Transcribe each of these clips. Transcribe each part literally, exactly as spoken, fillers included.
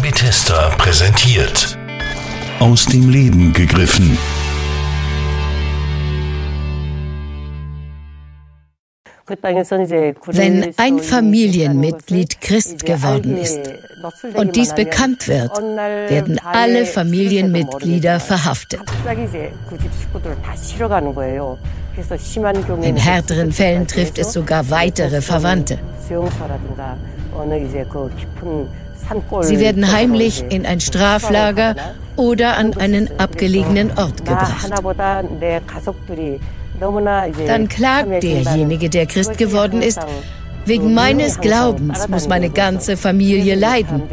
Bethesda präsentiert. Aus dem Leben gegriffen. Wenn ein Familienmitglied Christ geworden ist und dies bekannt wird, werden alle Familienmitglieder verhaftet. In härteren Fällen trifft es sogar weitere Verwandte. Sie werden heimlich in ein Straflager oder an einen abgelegenen Ort gebracht. Dann klagt derjenige, der Christ geworden ist: Wegen meines Glaubens muss meine ganze Familie leiden.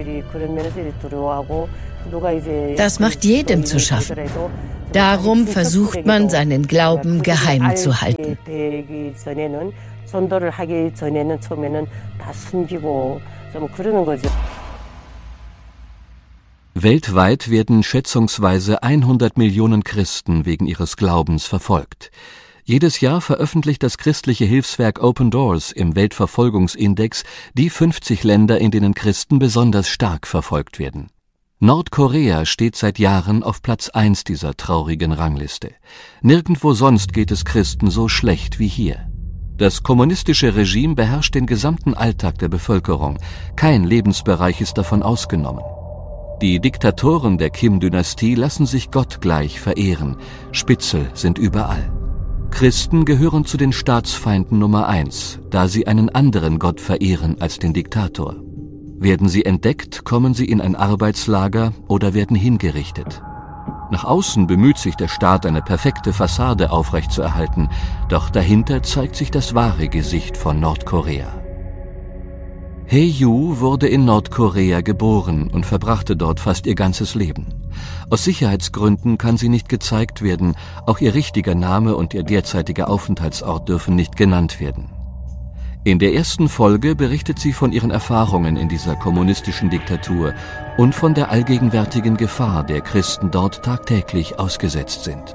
Das macht jedem zu schaffen. Darum versucht man, seinen Glauben geheim zu halten. Weltweit werden schätzungsweise hundert Millionen Christen wegen ihres Glaubens verfolgt. Jedes Jahr veröffentlicht das christliche Hilfswerk Open Doors im Weltverfolgungsindex die fünfzig Länder, in denen Christen besonders stark verfolgt werden. Nordkorea steht seit Jahren auf Platz eins dieser traurigen Rangliste. Nirgendwo sonst geht es Christen so schlecht wie hier. Das kommunistische Regime beherrscht den gesamten Alltag der Bevölkerung. Kein Lebensbereich ist davon ausgenommen. Die Diktatoren der Kim-Dynastie lassen sich gottgleich verehren. Spitzel sind überall. Christen gehören zu den Staatsfeinden Nummer eins, da sie einen anderen Gott verehren als den Diktator. Werden sie entdeckt, kommen sie in ein Arbeitslager oder werden hingerichtet. Nach außen bemüht sich der Staat, eine perfekte Fassade aufrechtzuerhalten, doch dahinter zeigt sich das wahre Gesicht von Nordkorea. Hae-Yu wurde in Nordkorea geboren und verbrachte dort fast ihr ganzes Leben. Aus Sicherheitsgründen kann sie nicht gezeigt werden, auch ihr richtiger Name und ihr derzeitiger Aufenthaltsort dürfen nicht genannt werden. In der ersten Folge berichtet sie von ihren Erfahrungen in dieser kommunistischen Diktatur und von der allgegenwärtigen Gefahr, der Christen dort tagtäglich ausgesetzt sind.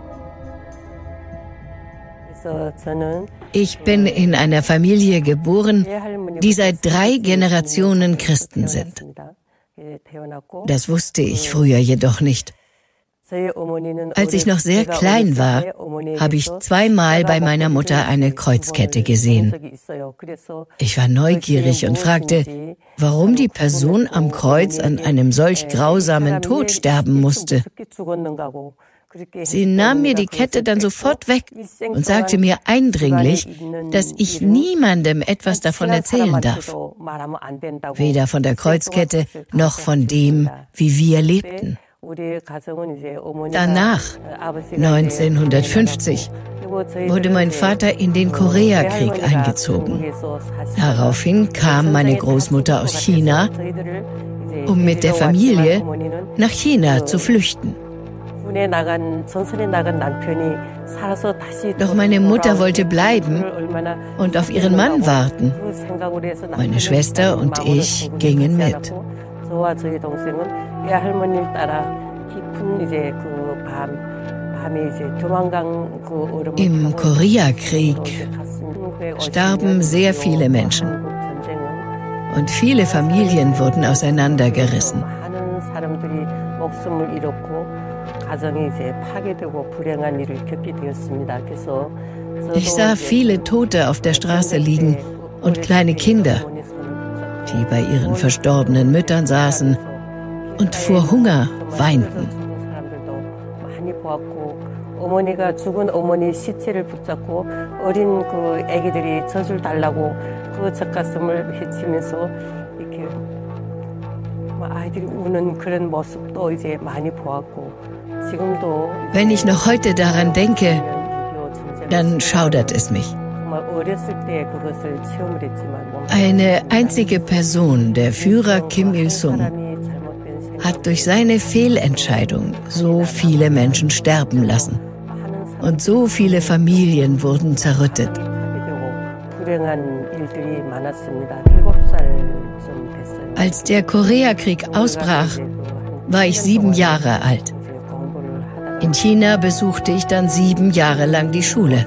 Ich bin in einer Familie geboren, die seit drei Generationen Christen sind. Das wusste ich früher jedoch nicht. Als ich noch sehr klein war, habe ich zweimal bei meiner Mutter eine Kreuzkette gesehen. Ich war neugierig und fragte, warum die Person am Kreuz an einem solch grausamen Tod sterben musste. Sie nahm mir die Kette dann sofort weg und sagte mir eindringlich, dass ich niemandem etwas davon erzählen darf. Weder von der Kreuzkette noch von dem, wie wir lebten. Danach, neunzehnhundertfünfzig, wurde mein Vater in den Koreakrieg eingezogen. Daraufhin kam meine Großmutter aus China, um mit der Familie nach China zu flüchten. Doch meine Mutter wollte bleiben und auf ihren Mann warten. Meine Schwester und ich gingen mit. Im Koreakrieg starben sehr viele Menschen und viele Familien wurden auseinandergerissen. Ich sah viele Tote auf der Straße liegen und kleine Kinder, die bei ihren verstorbenen Müttern saßen und vor Hunger weinten. Wenn ich noch heute daran denke, dann schaudert es mich. Eine einzige Person, der Führer Kim Il-sung, hat durch seine Fehlentscheidung so viele Menschen sterben lassen. Und so viele Familien wurden zerrüttet. Als der Koreakrieg ausbrach, war ich sieben Jahre alt. In China besuchte ich dann sieben Jahre lang die Schule.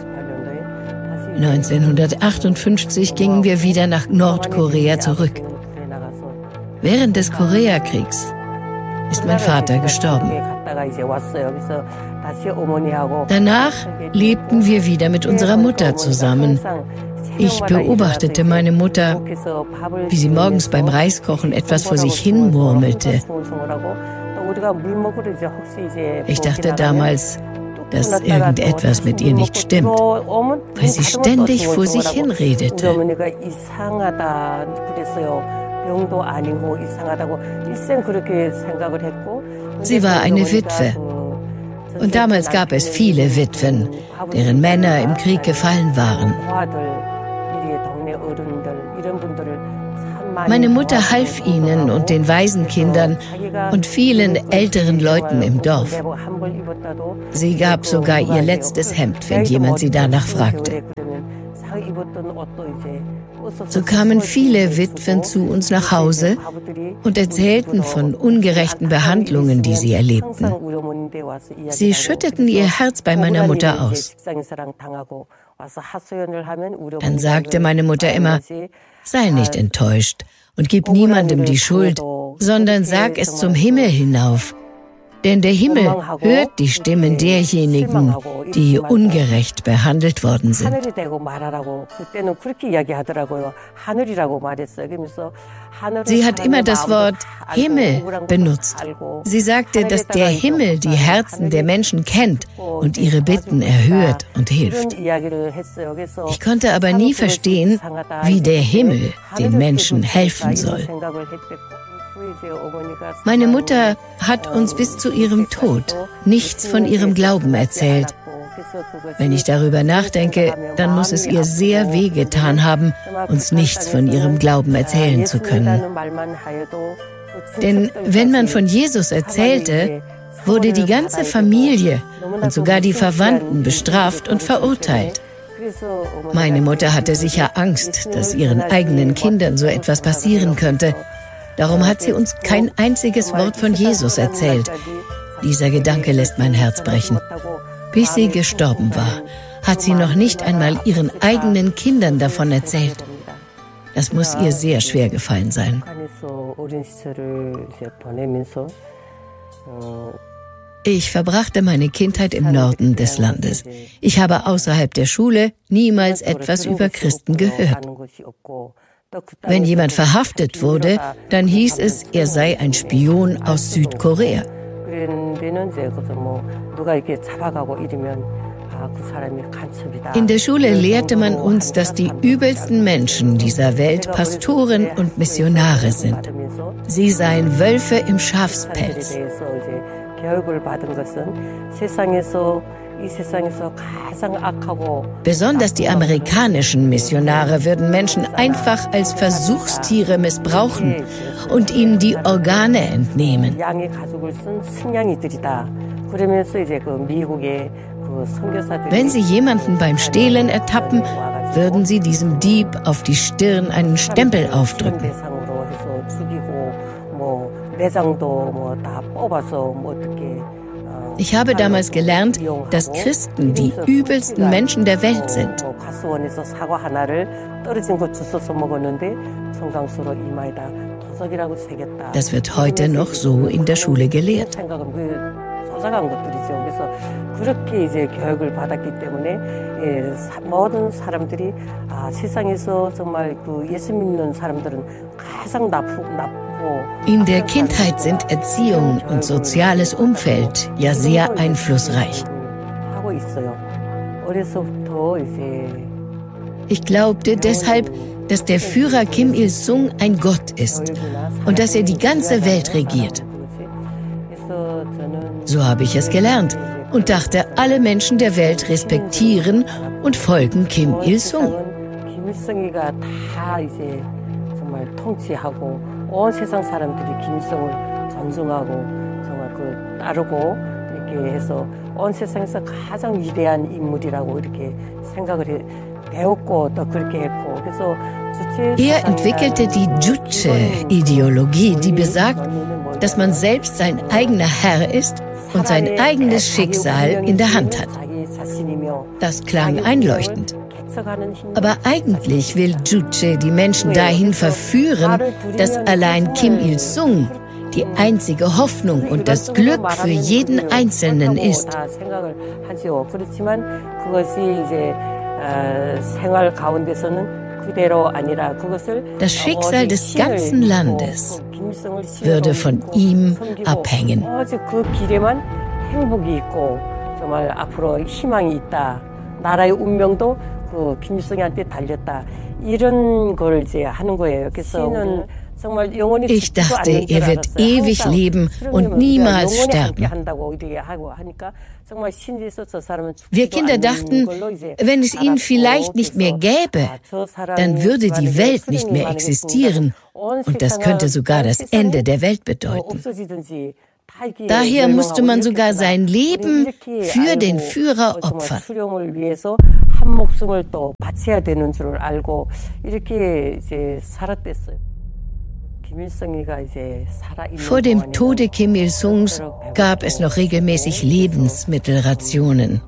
neunzehnhundertachtundfünfzig gingen wir wieder nach Nordkorea zurück. Während des Koreakriegs ist mein Vater gestorben. Danach lebten wir wieder mit unserer Mutter zusammen. Ich beobachtete meine Mutter, wie sie morgens beim Reiskochen etwas vor sich hin murmelte. Ich dachte damals, dass irgendetwas mit ihr nicht stimmt, weil sie ständig vor sich hin redete. Sie war eine Witwe. Und damals gab es viele Witwen, deren Männer im Krieg gefallen waren. Meine Mutter half ihnen und den Waisenkindern und vielen älteren Leuten im Dorf. Sie gab sogar ihr letztes Hemd, wenn jemand sie danach fragte. So kamen viele Witwen zu uns nach Hause und erzählten von ungerechten Behandlungen, die sie erlebten. Sie schütteten ihr Herz bei meiner Mutter aus. Dann sagte meine Mutter immer, sei nicht enttäuscht und gib niemandem die Schuld, sondern sag es zum Himmel hinauf. Denn der Himmel hört die Stimmen derjenigen, die ungerecht behandelt worden sind. Sie hat immer das Wort Himmel benutzt. Sie sagte, dass der Himmel die Herzen der Menschen kennt und ihre Bitten erhört und hilft. Ich konnte aber nie verstehen, wie der Himmel den Menschen helfen soll. Meine Mutter hat uns bis zu ihrem Tod nichts von ihrem Glauben erzählt. Wenn ich darüber nachdenke, dann muss es ihr sehr wehgetan haben, uns nichts von ihrem Glauben erzählen zu können. Denn wenn man von Jesus erzählte, wurde die ganze Familie und sogar die Verwandten bestraft und verurteilt. Meine Mutter hatte sicher Angst, dass ihren eigenen Kindern so etwas passieren könnte. Darum hat sie uns kein einziges Wort von Jesus erzählt. Dieser Gedanke lässt mein Herz brechen. Bis sie gestorben war, hat sie noch nicht einmal ihren eigenen Kindern davon erzählt. Das muss ihr sehr schwer gefallen sein. Ich verbrachte meine Kindheit im Norden des Landes. Ich habe außerhalb der Schule niemals etwas über Christen gehört. Wenn jemand verhaftet wurde, dann hieß es, er sei ein Spion aus Südkorea. In der Schule lehrte man uns, dass die übelsten Menschen dieser Welt Pastoren und Missionare sind. Sie seien Wölfe im Schafspelz. Besonders die amerikanischen Missionare würden Menschen einfach als Versuchstiere missbrauchen und ihnen die Organe entnehmen. Wenn sie jemanden beim Stehlen ertappen, würden sie diesem Dieb auf die Stirn einen Stempel aufdrücken. Ich habe damals gelernt, dass Christen die übelsten Menschen der Welt sind. Das wird heute noch so in der Schule gelehrt. In der Kindheit sind Erziehung und soziales Umfeld ja sehr einflussreich. Ich glaubte deshalb, dass der Führer Kim Il-sung ein Gott ist und dass er die ganze Welt regiert. So habe ich es gelernt und dachte, alle Menschen der Welt respektieren und folgen Kim Il-sung. 온 세상 사람들이 김일성을 존중하고 정말 그 따르고 이렇게 해서 온 세상에서 가장 위대한 인물이라고 이렇게 생각을 해, 배웠고 또 그렇게 했고 그래서 Er entwickelte die Juche-Ideologie, die besagt, dass man selbst sein eigener Herr ist und sein eigenes Schicksal in der Hand hat. Das klang einleuchtend. Aber eigentlich will Juche die Menschen dahin verführen, dass allein Kim Il-sung die einzige Hoffnung und das Glück für jeden Einzelnen ist. Das Schicksal des ganzen Landes würde von ihm abhängen. Ich dachte, er wird ewig leben und niemals sterben. Wir Kinder dachten, wenn es ihn vielleicht nicht mehr gäbe, dann würde die Welt nicht mehr existieren und das könnte sogar das Ende der Welt bedeuten. Daher musste man sogar sein Leben für den Führer opfern. Vor dem Tode Kim Il-sungs gab es noch regelmäßig Lebensmittelrationen.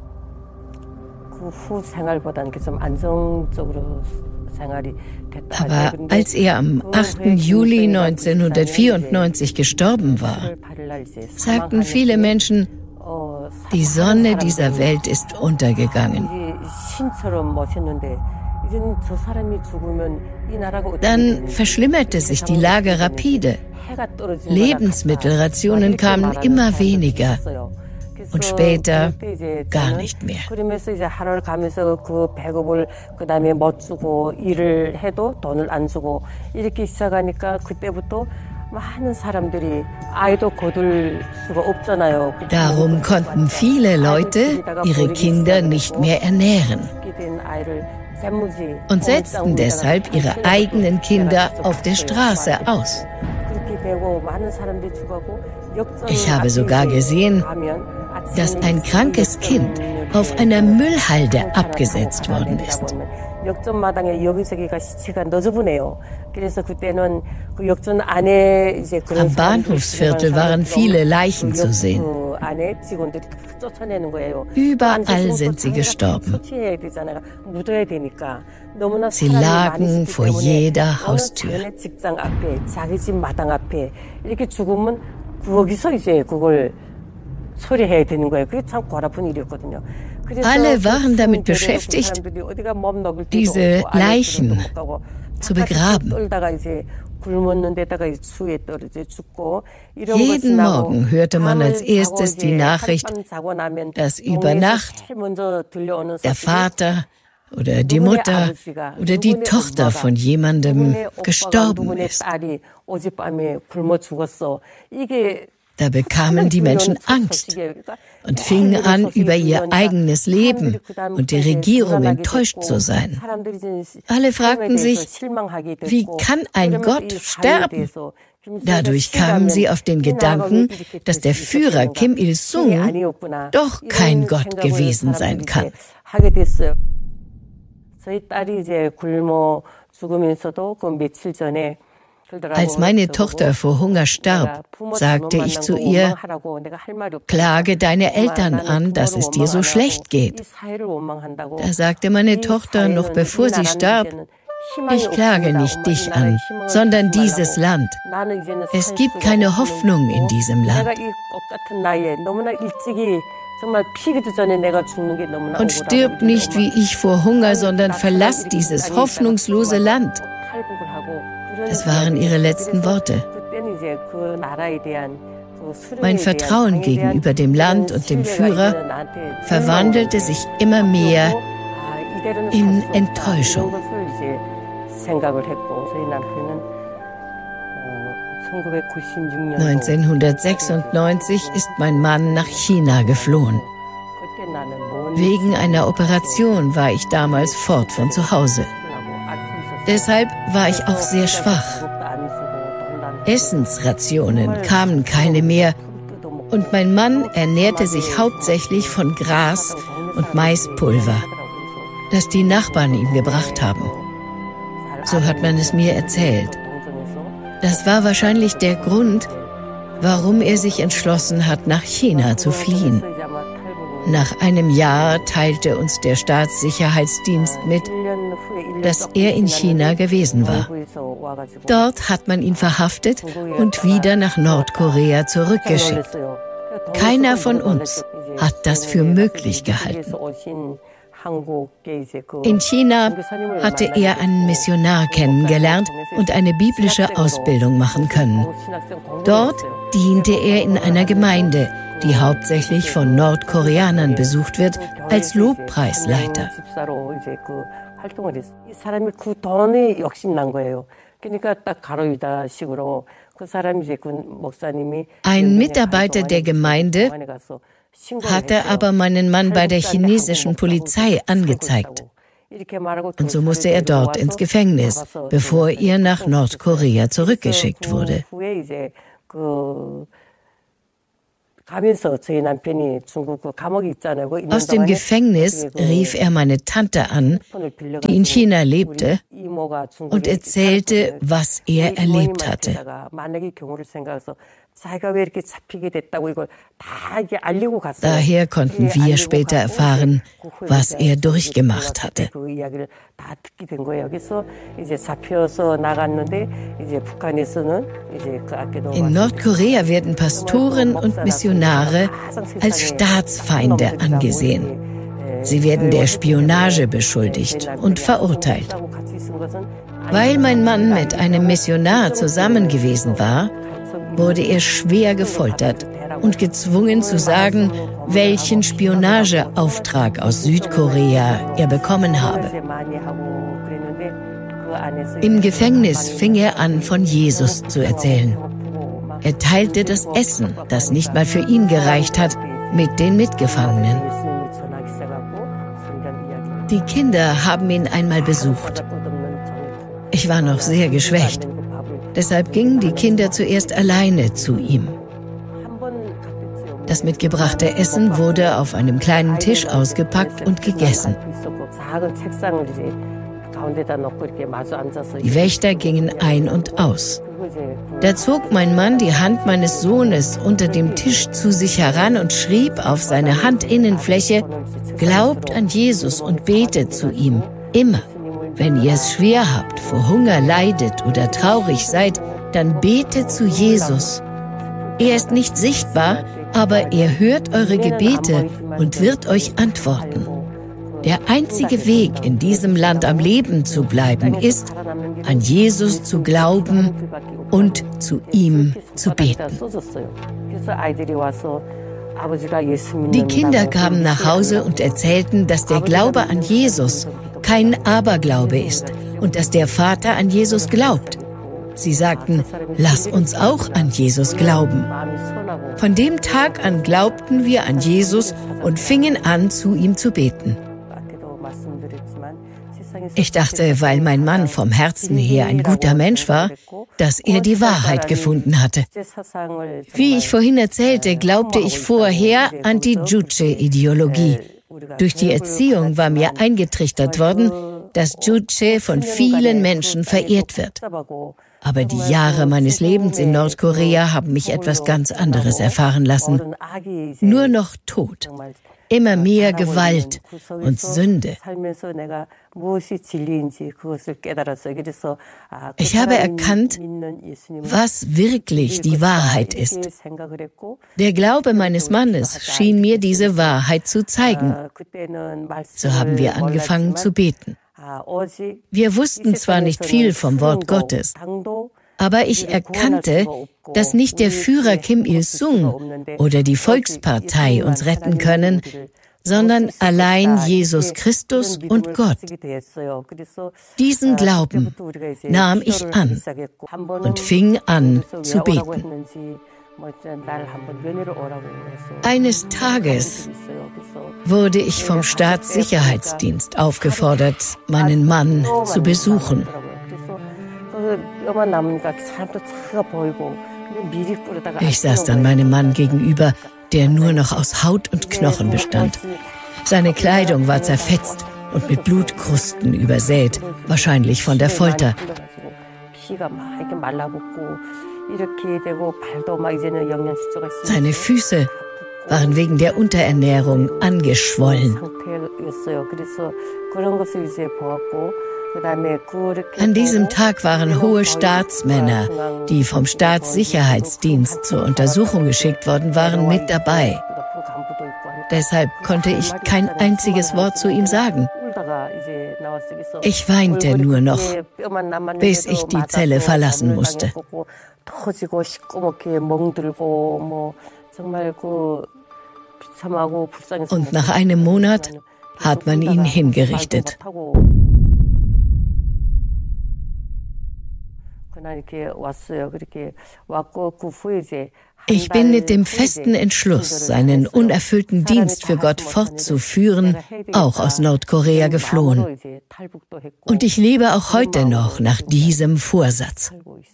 Aber als er am achten Juli neunzehnhundertvierundneunzig gestorben war, sagten viele Menschen, die Sonne dieser Welt ist untergegangen. Dann verschlimmerte sich die Lage rapide. Lebensmittelrationen kamen immer weniger und später gar nicht mehr. Darum konnten viele Leute ihre Kinder nicht mehr ernähren und setzten deshalb ihre eigenen Kinder auf der Straße aus. Ich habe sogar gesehen, dass ein krankes Kind auf einer Müllhalde abgesetzt worden ist. Am Bahnhofsviertel waren viele Leichen zu sehen. Überall sind sie gestorben. Sie lagen vor jeder Haustür. Alle waren damit beschäftigt, diese Leichen zu begraben. Jeden Morgen hörte man als erstes die Nachricht, dass über Nacht der Vater oder die Mutter oder die Tochter von jemandem gestorben ist. Da bekamen die Menschen Angst und fingen an, über ihr eigenes Leben und die Regierung enttäuscht zu sein. Alle fragten sich, wie kann ein Gott sterben? Dadurch kamen sie auf den Gedanken, dass der Führer Kim Il-sung doch kein Gott gewesen sein kann. Als meine Tochter vor Hunger starb, sagte ich zu ihr, klage deine Eltern an, dass es dir so schlecht geht. Da sagte meine Tochter, noch bevor sie starb, ich klage nicht dich an, sondern dieses Land. Es gibt keine Hoffnung in diesem Land. Und stirb nicht wie ich vor Hunger, sondern verlass dieses hoffnungslose Land. Das waren ihre letzten Worte. Mein Vertrauen gegenüber dem Land und dem Führer verwandelte sich immer mehr in Enttäuschung. neunzehnhundertsechsundneunzig ist mein Mann nach China geflohen. Wegen einer Operation war ich damals fort von zu Hause. Deshalb war ich auch sehr schwach. Essensrationen kamen keine mehr und mein Mann ernährte sich hauptsächlich von Gras und Maispulver, das die Nachbarn ihm gebracht haben. So hat man es mir erzählt. Das war wahrscheinlich der Grund, warum er sich entschlossen hat, nach China zu fliehen. Nach einem Jahr teilte uns der Staatssicherheitsdienst mit, dass er in China gewesen war. Dort hat man ihn verhaftet und wieder nach Nordkorea zurückgeschickt. Keiner von uns hat das für möglich gehalten. In China hatte er einen Missionar kennengelernt und eine biblische Ausbildung machen können. Dort diente er in einer Gemeinde, die hauptsächlich von Nordkoreanern besucht wird, als Lobpreisleiter. Ein Mitarbeiter der Gemeinde hatte aber meinen Mann bei der chinesischen Polizei angezeigt. Und so musste er dort ins Gefängnis, bevor er nach Nordkorea zurückgeschickt wurde. Aus dem Gefängnis rief er meine Tante an, die in China lebte, und erzählte, was er erlebt hatte. Daher konnten wir später erfahren, was er durchgemacht hatte. In Nordkorea werden Pastoren und Missionare als Staatsfeinde angesehen. Sie werden der Spionage beschuldigt und verurteilt. Weil mein Mann mit einem Missionar zusammen gewesen war, wurde er schwer gefoltert und gezwungen zu sagen, welchen Spionageauftrag aus Südkorea er bekommen habe. Im Gefängnis fing er an, von Jesus zu erzählen. Er teilte das Essen, das nicht mal für ihn gereicht hat, mit den Mitgefangenen. Die Kinder haben ihn einmal besucht. Ich war noch sehr geschwächt. Deshalb gingen die Kinder zuerst alleine zu ihm. Das mitgebrachte Essen wurde auf einem kleinen Tisch ausgepackt und gegessen. Die Wächter gingen ein und aus. Da zog mein Mann die Hand meines Sohnes unter dem Tisch zu sich heran und schrieb auf seine Handinnenfläche: Glaubt an Jesus und betet zu ihm, immer. Wenn ihr es schwer habt, vor Hunger leidet oder traurig seid, dann betet zu Jesus. Er ist nicht sichtbar, aber er hört eure Gebete und wird euch antworten. Der einzige Weg, in diesem Land am Leben zu bleiben, ist, an Jesus zu glauben und zu ihm zu beten. Die Kinder kamen nach Hause und erzählten, dass der Glaube an Jesus kein Aberglaube ist und dass der Vater an Jesus glaubt. Sie sagten, lass uns auch an Jesus glauben. Von dem Tag an glaubten wir an Jesus und fingen an, zu ihm zu beten. Ich dachte, weil mein Mann vom Herzen her ein guter Mensch war, dass er die Wahrheit gefunden hatte. Wie ich vorhin erzählte, glaubte ich vorher an die Juche-Ideologie. Durch die Erziehung war mir eingetrichtert worden, dass Juche von vielen Menschen verehrt wird. Aber die Jahre meines Lebens in Nordkorea haben mich etwas ganz anderes erfahren lassen. Nur noch Tod, immer mehr Gewalt und Sünde. Ich habe erkannt, was wirklich die Wahrheit ist. Der Glaube meines Mannes schien mir diese Wahrheit zu zeigen. So haben wir angefangen zu beten. Wir wussten zwar nicht viel vom Wort Gottes, aber ich erkannte, dass nicht der Führer Kim Il-sung oder die Volkspartei uns retten können, sondern allein Jesus Christus und Gott. Diesen Glauben nahm ich an und fing an zu beten. Eines Tages wurde ich vom Staatssicherheitsdienst aufgefordert, meinen Mann zu besuchen. Ich saß dann meinem Mann gegenüber, der nur noch aus Haut und Knochen bestand. Seine Kleidung war zerfetzt und mit Blutkrusten übersät, wahrscheinlich von der Folter. Seine Füße waren wegen der Unterernährung angeschwollen. An diesem Tag waren hohe Staatsmänner, die vom Staatssicherheitsdienst zur Untersuchung geschickt worden waren, mit dabei. Deshalb konnte ich kein einziges Wort zu ihm sagen. Ich weinte nur noch, bis ich die Zelle verlassen musste. Und nach einem Monat hat man ihn hingerichtet. Ich bin mit dem festen Entschluss, seinen unerfüllten Dienst für Gott fortzuführen, auch aus Nordkorea geflohen. Und ich lebe auch heute noch nach diesem Vorsatz.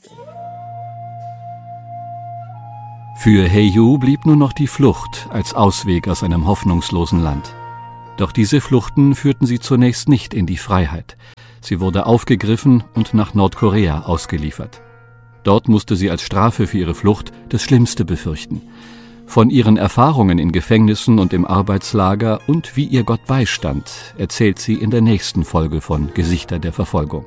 Für Hae-Yu blieb nur noch die Flucht als Ausweg aus einem hoffnungslosen Land. Doch diese Fluchten führten sie zunächst nicht in die Freiheit. Sie wurde aufgegriffen und nach Nordkorea ausgeliefert. Dort musste sie als Strafe für ihre Flucht das Schlimmste befürchten. Von ihren Erfahrungen in Gefängnissen und im Arbeitslager und wie ihr Gott beistand, erzählt sie in der nächsten Folge von Gesichter der Verfolgung.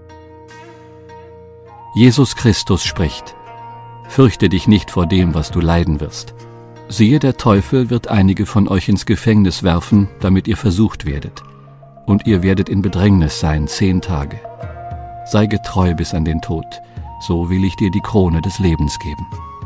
Jesus Christus spricht: Fürchte dich nicht vor dem, was du leiden wirst. Siehe, der Teufel wird einige von euch ins Gefängnis werfen, damit ihr versucht werdet. Und ihr werdet in Bedrängnis sein zehn Tage. Sei getreu bis an den Tod, so will ich dir die Krone des Lebens geben.